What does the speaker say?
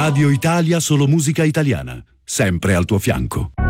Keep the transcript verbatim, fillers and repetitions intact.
Radio Italia Solo Musica Italiana, sempre al tuo fianco.